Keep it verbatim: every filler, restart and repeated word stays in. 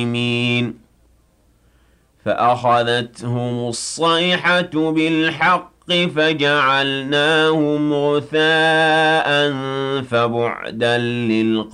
الظالمين فأخذتهم الصيحة بالحق فجعلناهم غثاء فبعدا للقوم